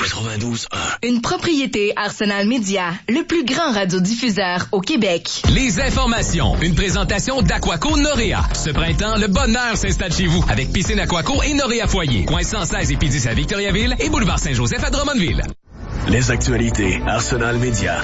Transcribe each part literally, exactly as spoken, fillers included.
quatre-vingt-douze un. Une propriété Arsenal Média, le plus grand radiodiffuseur au Québec. Les informations. Une présentation d'Aquaco Noréa. Ce printemps, le bonheur s'installe chez vous avec piscine Aquaco et Noréa Foyer. Coin cent seize et P dix à Victoriaville et boulevard Saint-Joseph à Drummondville. Les actualités Arsenal Média.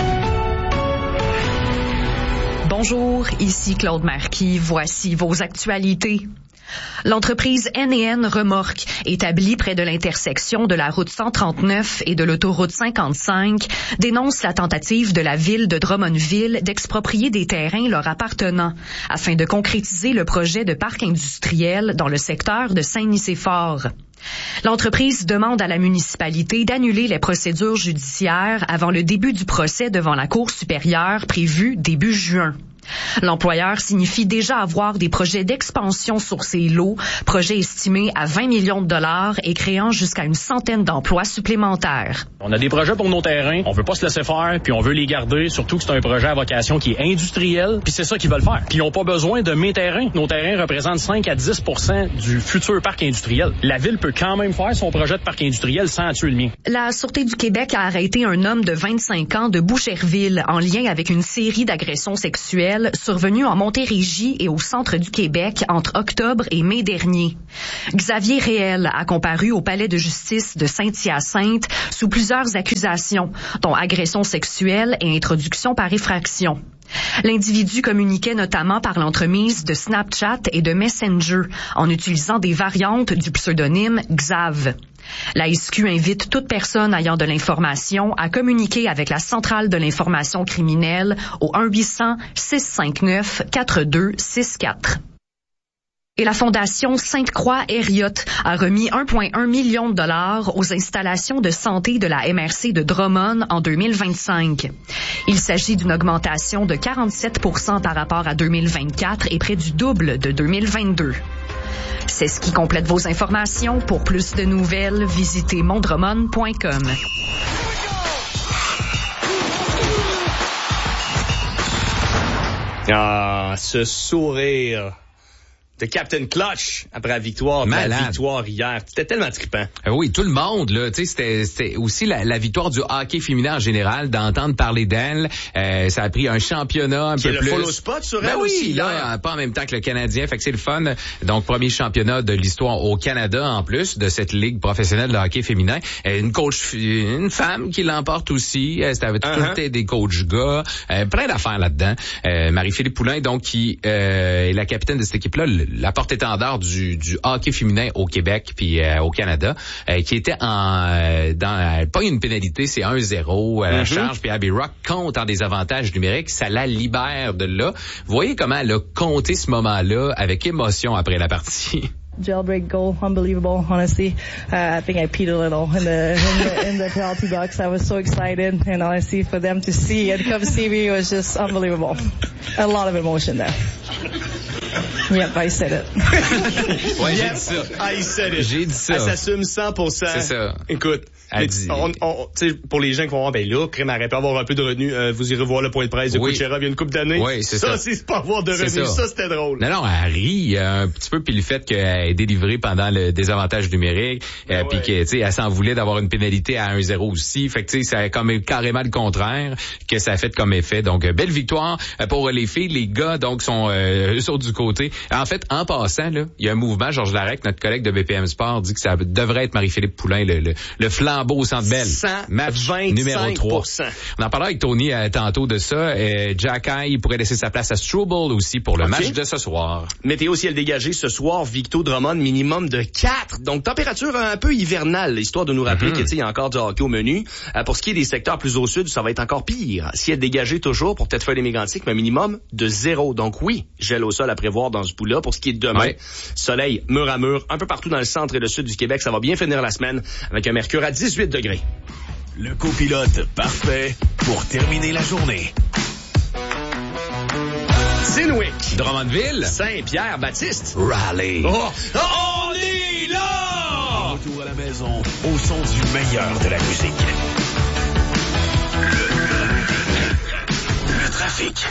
Bonjour, ici Claude Marquis. Voici vos actualités. L'entreprise N et N Remorque, établie près de l'intersection de la route cent trente-neuf et de l'autoroute cinquante-cinq, dénonce la tentative de la ville de Drummondville d'exproprier des terrains leur appartenant afin de concrétiser le projet de parc industriel dans le secteur de Saint-Nicéphore. L'entreprise demande à la municipalité d'annuler les procédures judiciaires avant le début du procès devant la Cour supérieure prévu début juin. L'employeur signifie déjà avoir des projets d'expansion sur ses lots, projets estimés à vingt millions de dollars et créant jusqu'à une centaine d'emplois supplémentaires. On a des projets pour nos terrains, on veut pas se laisser faire, puis on veut les garder, surtout que c'est un projet à vocation qui est industriel, puis c'est ça qu'ils veulent faire. Puis ils ont pas besoin de mes terrains. Nos terrains représentent cinq à dix pour cent du futur parc industriel. La ville peut quand même faire son projet de parc industriel sans tuer le mien. La Sûreté du Québec a arrêté un homme de vingt-cinq ans de Boucherville en lien avec une série d'agressions sexuelles survenu en Montérégie et au centre du Québec entre octobre et mai dernier. Xavier Réel a comparu au palais de justice de Saint-Hyacinthe sous plusieurs accusations, dont agression sexuelle et introduction par effraction. L'individu communiquait notamment par l'entremise de Snapchat et de Messenger en utilisant des variantes du pseudonyme Xav. La S Q invite toute personne ayant de l'information à communiquer avec la Centrale de l'information criminelle au un huit cents six cent cinquante-neuf quarante-deux soixante-quatre. Et la Fondation Sainte-Croix-Heriotte a remis un virgule un million de dollars aux installations de santé de la M R C de Drummond en deux mille vingt-cinq. Il s'agit d'une augmentation de quarante-sept pour cent par rapport à deux mille vingt-quatre et près du double de deux mille vingt-deux. C'est ce qui complète vos informations. Pour plus de nouvelles, visitez mondromon point com. Ah, ce sourire de Captain Clutch après la victoire, après la victoire hier. C'était tellement trippant. Euh, oui, tout le monde, là, tu sais, c'était, c'était aussi la, la victoire du hockey féminin en général, d'entendre parler d'elle. Euh, ça a pris un championnat un Qui peu est plus. le follow spot sur elle ben oui, aussi. là, là, pas en même temps que le Canadien, fait que c'est le fun. Donc, premier championnat de l'histoire au Canada, en plus de cette ligue professionnelle de hockey féminin. Euh, une coach, une femme qui l'emporte aussi. Euh, c'était tout uh-huh. le temps des coachs gars. Euh, plein d'affaires là-dedans. Euh, Marie-Philippe Poulin, donc, qui euh, est la capitaine de cette équipe-là, la porte-étendard du, du hockey féminin au Québec puis euh, au Canada, euh, qui était en euh, dans euh, pas une pénalité, c'est un zéro à la mm-hmm. charge, puis Abby Rock compte en désavantage numérique, ça la libère de là. Vous voyez comment elle a compté ce moment-là avec émotion après la partie. Jailbreak goal, unbelievable, honestly. Uh, I think I peed a little in the, in the in the penalty box. I was so excited, and honestly, for them to see and come see me was just unbelievable. A lot of emotion there. Yep, I said it. Ouais, yep, j'ai dit ça. I said it. J'ai dit ça. Elle s'assume cent pour cent. C'est ça. Écoute, dit... on, on, pour les gens qui vont voir, ben là, Crème aurait pu avoir un peu de revenus. Euh, vous irez voir le point de presse de oui. Kucherov il y a une couple d'années. Oui, c'est ça. Ça, c'est pas avoir de revenus. Ça. ça, c'était drôle. Non, non, elle rit un petit peu, puis le fait qu'elle est délivrée pendant le désavantage numérique, euh, puis ouais. que, tu sais, elle s'en voulait d'avoir une pénalité à un zéro aussi. Fait que, tu sais, ça a comme carrément le contraire que ça a fait comme effet. Donc, belle victoire pour les filles. Les gars, donc, sont euh, eux autres du côté. En fait, en passant, là, il y a un mouvement. Georges Larec, notre collègue de B P M Sport, dit que ça devrait être Marie-Philippe Poulin, le, le, le flambeau au Centre Bell. Match numéro trois. On en parlait avec Tony euh, tantôt de ça. Euh, Jacky pourrait laisser sa place à Struble aussi pour le okay. match de ce soir. Météo ciel dégagé ce soir. Victo Drummond, minimum de quatre. Donc, température un peu hivernale, histoire de nous rappeler mm-hmm. que, tu sais, il y a encore du hockey au menu. Euh, pour ce qui est des secteurs plus au sud, ça va être encore pire. Ciel dégagé toujours pour peut-être faire les mégantiques, mais un minimum de zéro. Donc, oui, gel au sol à prévoir dans ce bout-là. Pour ce qui est de demain, ouais. soleil mur à mur, un peu partout dans le centre et le sud du Québec. Ça va bien finir la semaine avec un mercure à dix-huit degrés. Le copilote parfait pour terminer la journée. Sinwick, Drummondville, Saint-Pierre-Baptiste, Raleigh. Oh, oh, on est là! Retour à la maison au son du meilleur de la musique. Le, le, le trafic.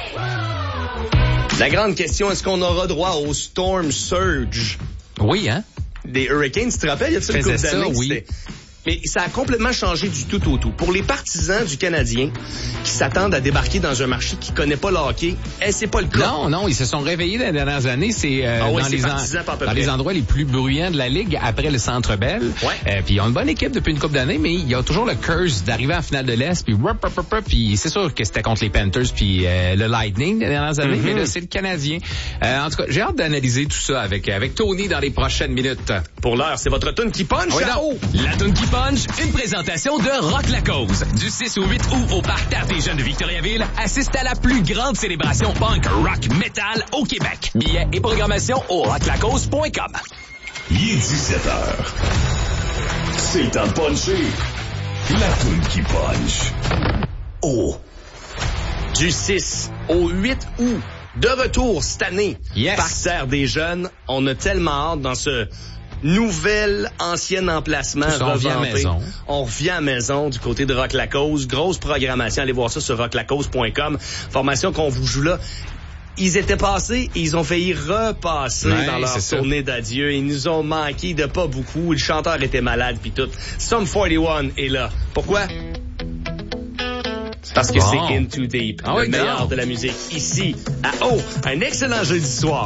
La grande question, est-ce qu'on aura droit au Storm Surge? Oui, hein? Des Hurricanes, tu te rappelles? Il y a une couple d'années oui. Mais ça a complètement changé du tout au tout. Pour les partisans du Canadien qui s'attendent à débarquer dans un marché qui connaît pas le hockey, eh, c'est pas le cas. Non, non, ils se sont réveillés dans les dernières années. C'est euh, ah oui, dans, les, en, dans les endroits les plus bruyants de la Ligue après le Centre Bell. Ouais. Euh, puis ils ont une bonne équipe depuis une couple d'années, mais il y a toujours le curse d'arriver en finale de l'Est. Puis, rup, rup, rup, rup, puis c'est sûr que c'était contre les Panthers puis euh, le Lightning les dernières années, mm-hmm. mais là, c'est le Canadien. Euh, en tout cas, j'ai hâte d'analyser tout ça avec, avec Tony dans les prochaines minutes. Pour l'heure, c'est votre tune qui punch. Oui, là-haut. La tune qui punch, une présentation de Rock la Cause. Du six au huit août au Parc Terre des Jeunes de Victoriaville, assiste à la plus grande célébration punk rock metal au Québec. Billets et programmation au rock la cause point com. Il est dix-sept heures. C'est le temps de puncher. La tune qui punch. Oh. Du six au huit août, de retour cette année, yes. Parc Terre des Jeunes. On a tellement hâte dans ce nouvel ancien emplacement on revient à maison. On revient à maison du côté de Rock la Cause. Grosse programmation. Allez voir ça sur rock la cause point com. Formation qu'on vous joue là. Ils étaient passés et ils ont failli repasser ouais, dans leur tournée d'adieu. Ils nous ont manqué de pas beaucoup. Le chanteur était malade puis tout. Sum forty one est là. Pourquoi? Parce que bon. C'est In Too Deep, ah, le oui, meilleur non. de la musique ici à Oh, un excellent jeudi soir.